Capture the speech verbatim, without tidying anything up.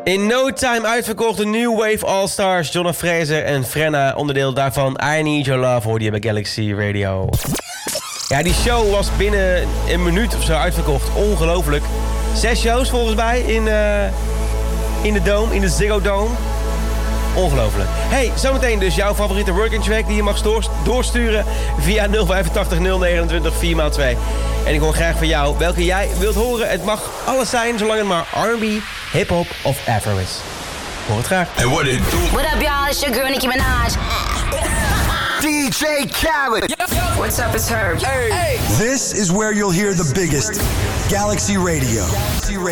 In no time uitverkocht de New Wave All-Stars. Jonna Fraser en Frenna, onderdeel daarvan I Need Your Love, hoorde je bij Galaxy Radio. Ja, die show was binnen een minuut of zo uitverkocht. Ongelooflijk. Zes shows volgens mij in, uh, in de Dome, in de Ziggo Dome. Ongelooflijk. Hey, zometeen dus jouw favoriete working track die je mag doorst- doorsturen via nul vijfentachtig nul negenentwintig vier maal twee. En ik hoor graag van jou welke jij wilt horen. Het mag alles zijn, zolang het maar R en B, hip-hop of afro is. Hoor het graag. Hey, what it do? What up, y'all? It's your girl, Nicki Minaj. D J Khaled. What's up, it's Herb. This is where you'll hear the biggest. Galaxy Radio. Galaxy Radio.